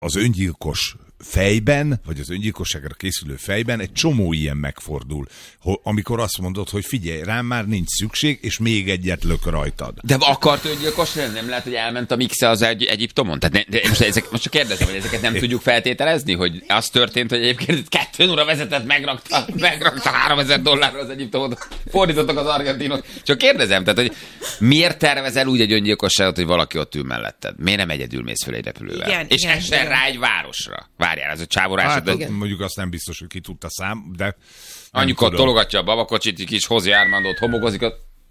az öngyilkos fejben, vagy az öngyilkosságra készülő fejben egy csomó ilyen megfordul, amikor azt mondod, hogy figyelj, rám már nincs szükség, és még egyet lök rajtad. De akart öngyilkos lenni? Nem lehet, hogy elment a mixe az Egyiptomon? Tehát most csak kérdezem, hogy ezeket nem tudjuk feltételezni, hogy az történt, hogy egyébként 2 óra vezetett, megrakta $3000 az Egyiptomot, fordítottak az argentinok. Csak kérdezem, tehát, hogy miért tervezel úgy egy öngyilkosságot, hogy valaki ott ül melletted? Miért nem egyedül mész föl egy repülővel? Igen, és essen rá egy városra. Várjál, ez a csávorás. Hát, mondjuk azt nem biztos, hogy ki tudta de... Anyukat tologatja a babakocsit, kis Hozi Armandot homokozik,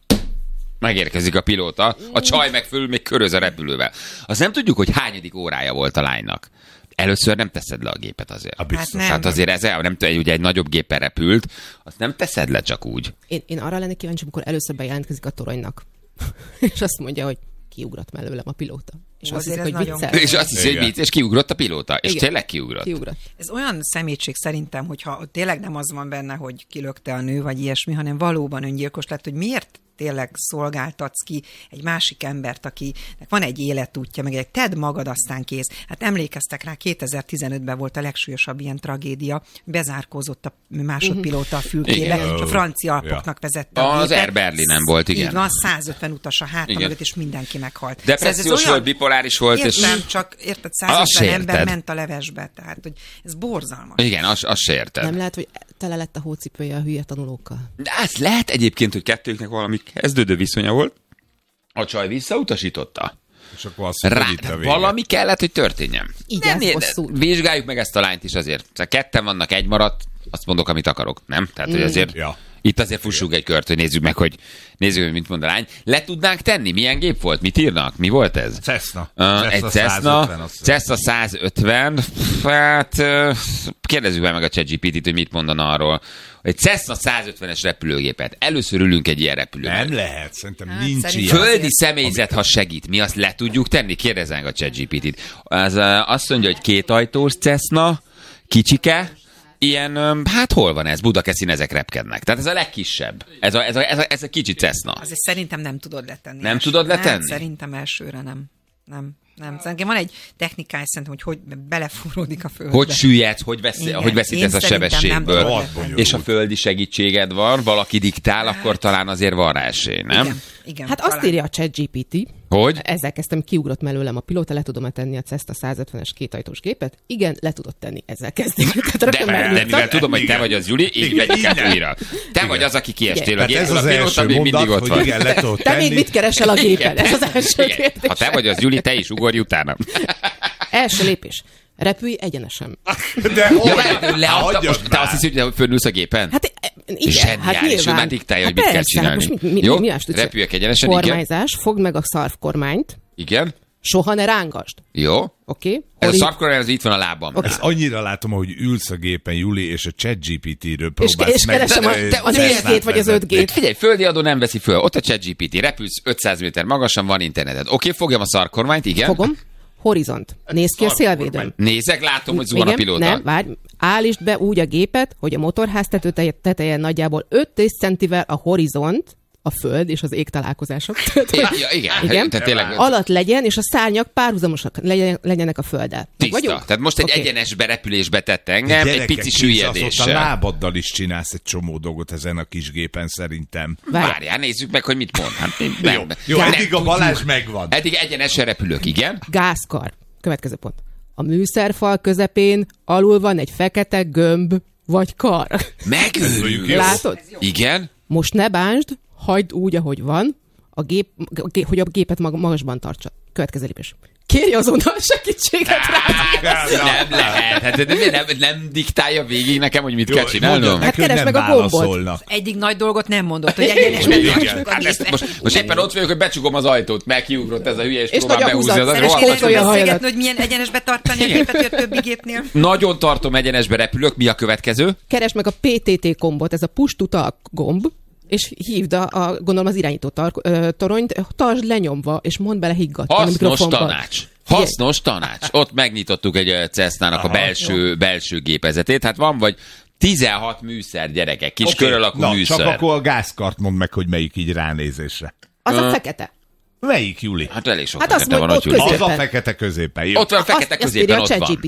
megérkezik a pilóta, a csaj meg föl még köröz a repülővel. Azt nem tudjuk, hogy hányadik órája volt a lánynak. Először nem teszed le a gépet azért. Biztos. Hát azért ez nem tudom, ugye egy nagyobb gépen repült, azt nem teszed le csak úgy. Én arra lennék kíváncsi, amikor először bejelentkezik a toronynak. És azt mondja, hogy kiugrott mellőlem a pilóta. És azt hiszik, hogy viccel. És azt hiszi, hogy vicc, és kiugrott a pilóta. És tényleg kiugrott. Ez olyan szemétség szerintem, hogyha tényleg nem az van benne, hogy kilökte a nő, vagy ilyesmi, hanem valóban öngyilkos lett, hogy miért tényleg szolgáltatsz ki egy másik embert, akinek van egy életútja, meg tedd magad, aztán kész. Hát emlékeztek rá, 2015-ben volt a legsúlyosabb ilyen tragédia, bezárkózott a másodpilóta a fülkébe, és a francia Alpoknak vezette a az Air Berlinen volt, igen. Így van, 150 utas a háta mögött, és mindenki meghalt. Depressziós volt, bipoláris volt. Értem, és... csak érted, 150 ember ment a levesbe, tehát hogy ez borzalmas. Igen, azt se érted. Nem lehet, hogy tele lett a hócipője a hülye tanulókkal. De hát lehet egyébként, hogy kettőknek valami kezdődő viszonya volt. A csaj visszautasította. És akkor azt valami kellett, hogy történjen. Igen, vizsgáljuk meg ezt a lányt is azért. Szóval ketten vannak, egy maradt, azt mondok, amit akarok, nem? Tehát, hogy azért itt azért fussunk egy kört, hogy nézzük meg, hogy mit mond a lány. Le tudnánk tenni? Milyen gép volt? Mit írnak? Mi volt ez? Cessna. Egy Cessna 150. Hát kérdezzük meg a ChatGPT-t, hogy mit mondana arról. Egy Cessna 150-es repülőgépet. Először ülünk egy ilyen repülőben. Nem lehet, szerintem nincs ilyen. Földi személyzet, ha segít. Mi azt le tudjuk tenni? Kérdezzenek a ChatGPT-t. Azt mondja, hogy 2 ajtós Cessna, kicsike, ilyen, hát hol van ez? Budakeszin ezek repkednek. Tehát ez a legkisebb. Ez a kicsi Cessna. Azért szerintem nem tudod letenni. Nem tudod letenni? Nem, szerintem elsőre nem. Szerintem van egy technikája, szerintem, hogy belefúródik a földbe. Hogy süllyedsz, hogy veszítesz a sebességből. És a földi segítséged van, valaki diktál, akkor talán azért van rá esély, nem? Igen, hát talán. Azt írja a ChatGPT, hogy? Ezzel kezdtem, kiugrott mellőlem a pilóta, le tudom tenni a Cessna 150-es 2 ajtós gépet? Igen, le tudod tenni, ezzel kezdik. De mivel tudom, hogy te vagy az Juli, így vegyük át újra. Te vagy az, aki kiestél a gépről, a pilóta még mindig ott van. Te még mit keresel a gépen? Ez az első kérdés. Ha te vagy az Juli, te is ugorj utána. Első lépés. Repülj egyenesen. De te azt hiszi, hogy fölülsz a gépen? Hát igen, hát nyilván. És ő már diktálja, hogy mit kell csinálni. Jó, repüljek egyenesen, kormányzás, fogd meg a szarvkormányt. Igen. Soha ne rángasd. Jó. Oké. Ez a szarvkormány, ez itt van a lábam. Ezt annyira látom, hogy ülsz a gépen, Juli, és a ChatGPT-ről próbálsz meg. És keresem a 4G-t vagy az 5G-t. Figyelj, földi adó nem veszi föl. Ott a ChatGPT, repülsz 500 méter magasan, van interneted. Oké, fogjam a szarvkormányt, igen. Fogom. Horizont. Nézd ki a szélvédőn. Nézek, látom, hogy zuhan a pilóta. Nem, várj. Állítsd be úgy a gépet, hogy a motorház tetején nagyjából 5 centivel a horizont, a föld és az ég találkozások. Igen. Tényleg... alatt legyen, és a szárnyak párhuzamosak legyenek a földdel. Tiszta. Tehát most egy egyenes berepülésbe tett engem, egy pici süllyedéssel. A lábaddal is csinálsz egy csomó dolgot ezen a kis gépen szerintem. Várjál, nézzük meg, hogy mit mond. Hát, jó, eddig a Balázs megvan. Eddig egyenesen repülök, igen. Gázkar. Következő pont. A műszerfal közepén alul van egy fekete gömb vagy kar. Megőrjük. Látod? Igen. Most ne bánsd, hagyd úgy, ahogy van, hogy a gépet magasban tartsa. Következő lépés. Kérj azonnal segítséget rá! Nem lehet. Nem diktálja végig nekem, hogy mit kell csinálnom. Hát keresd meg a gombot. Egyik nagy dolgot nem mondott, hogy egyenesben tartsuk a gépet. Most éppen ott vagyok, hogy becsukom az ajtót, meg kiugrott ez a hülye, és próbál behúzni. Beszélgetni, hogy milyen egyenesbe tartani a gépet, hogy a többi gépnél. Nagyon tartom, egyenesbe repülök. Mi a következő? Keresd meg a PTT gombot, ez a push to talk gomb, és hívd gondolom az irányító toronyt, tartsd lenyomva, és mondd bele higgadt. Hasznos tanács. Ott megnyitottuk egy Cessnának a belső gépezetét. Hát van vagy 16 műszer, gyerekek, kis kör alakú műszer. Csak akkor a gázkart mondd meg, hogy melyik így ránézésre. Az a fekete. Melyik, Juli? Hát elég sok Hát azt fekete van, mondod, hogy Juli. középen. Az a fekete középen. Jó. Ott van fekete Azt középen, írja a ott van. ChatGPT.